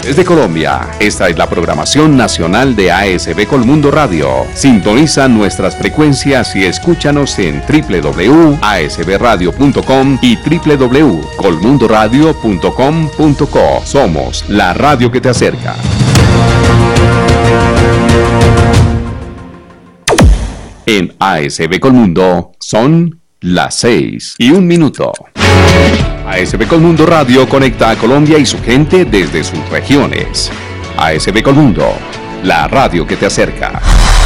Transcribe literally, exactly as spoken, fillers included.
Desde Colombia, esta es la programación nacional de A S B Colmundo Radio. Sintoniza nuestras frecuencias y escúchanos en doble u doble u doble u punto a s b radio punto com y doble u doble u doble u punto colmundo radio punto com punto co. Somos la radio que te acerca. En A S B Colmundo son las seis y un minuto. A S B Colmundo Radio conecta a Colombia y su gente desde sus regiones. A S B Colmundo, la radio que te acerca.